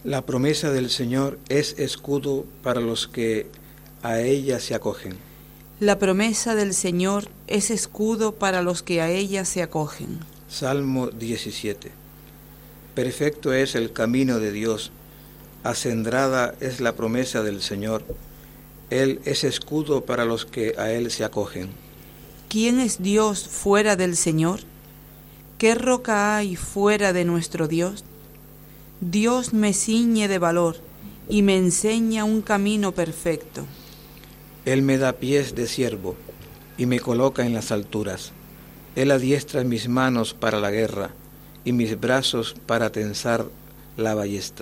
La promesa del Señor es escudo para los que a ella se acogen. La promesa del Señor es escudo para los que a ella se acogen. Salmo 17. Perfecto es el camino de Dios, acendrada es la promesa del Señor. Él es escudo para los que a Él se acogen. ¿Quién es Dios fuera del Señor? ¿Qué roca hay fuera de nuestro Dios? Dios me ciñe de valor y me enseña un camino perfecto. Él me da pies de siervo y me coloca en las alturas. Él adiestra mis manos para la guerra y mis brazos para tensar la ballesta.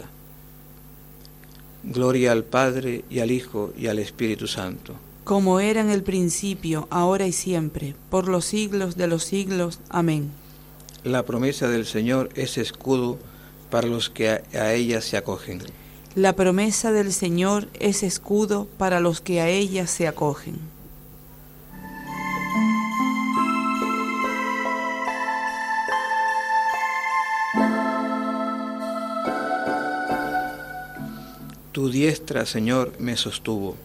Gloria al Padre y al Hijo y al Espíritu Santo. Como era en el principio, ahora y siempre, por los siglos de los siglos. Amén. La promesa del Señor es escudo para los que a ella se acogen. La promesa del Señor es escudo para los que a ella se acogen. Tu diestra, Señor, me sostuvo.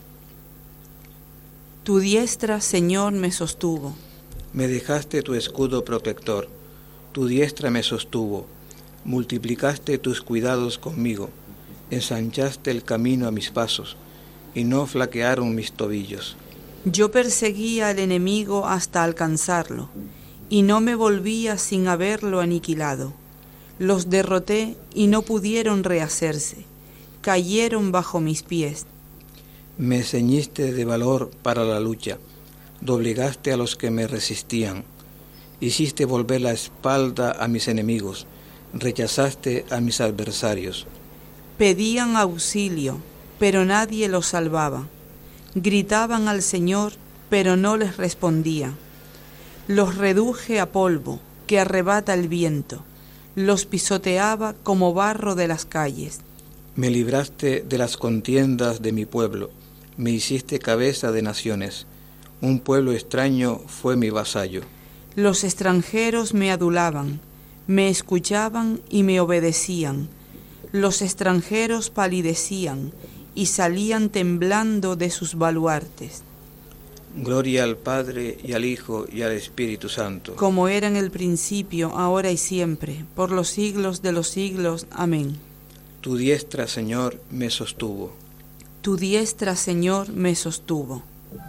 Tu diestra, Señor, me sostuvo. Me dejaste tu escudo protector. Tu diestra me sostuvo. Multiplicaste tus cuidados conmigo. Ensanchaste el camino a mis pasos, y no flaquearon mis tobillos. Yo perseguía al enemigo hasta alcanzarlo, y no me volvía sin haberlo aniquilado. Los derroté y no pudieron rehacerse, cayeron bajo mis pies. Me ceñiste de valor para la lucha, doblegaste a los que me resistían. Hiciste volver la espalda a mis enemigos, rechazaste a mis adversarios. Pedían auxilio, pero nadie los salvaba. Gritaban al Señor, pero no les respondía. Los reduje a polvo, que arrebata el viento. Los pisoteaba como barro de las calles. Me libraste de las contiendas de mi pueblo, me hiciste cabeza de naciones. Un pueblo extraño fue mi vasallo. Los extranjeros me adulaban, me escuchaban y me obedecían. Los extranjeros palidecían y salían temblando de sus baluartes. Gloria al Padre y al Hijo y al Espíritu Santo. Como era en el principio, ahora y siempre, por los siglos de los siglos. Amén. Tu diestra, Señor, me sostuvo. Tu diestra, Señor, me sostuvo.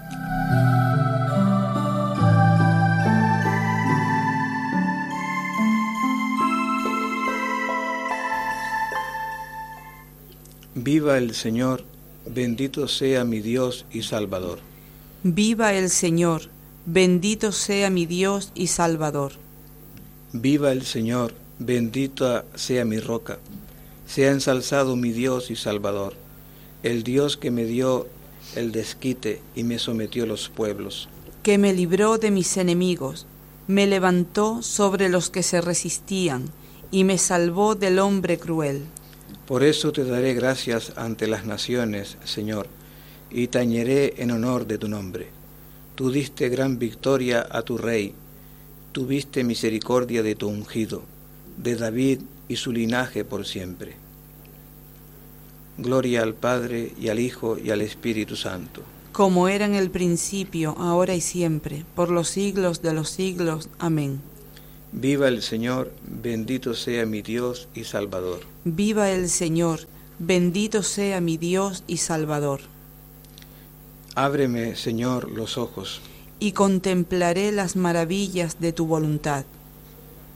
Viva el Señor, bendito sea mi Dios y Salvador. Viva el Señor, bendito sea mi Dios y Salvador. Viva el Señor, bendita sea mi roca. Sea ensalzado mi Dios y Salvador, el Dios que me dio el desquite y me sometió los pueblos. Que me libró de mis enemigos, me levantó sobre los que se resistían y me salvó del hombre cruel. Por eso te daré gracias ante las naciones, Señor, y tañeré en honor de tu nombre. Tú diste gran victoria a tu rey, tuviste misericordia de tu ungido, de David y su linaje por siempre. Gloria al Padre y al Hijo y al Espíritu Santo. Como era en el principio, ahora y siempre, por los siglos de los siglos. Amén. Viva el Señor, bendito sea mi Dios y Salvador. Viva el Señor, bendito sea mi Dios y Salvador. Ábreme, Señor, los ojos, y contemplaré las maravillas de tu voluntad.